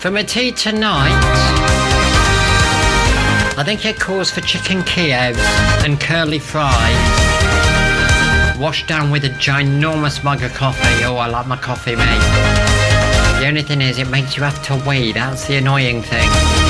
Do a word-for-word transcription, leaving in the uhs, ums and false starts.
For my tea tonight, I think it calls for chicken Kiev and curly fries, washed down with a ginormous mug of coffee. Oh, I like my coffee, mate. The only thing is, it makes you have to wee. That's the annoying thing.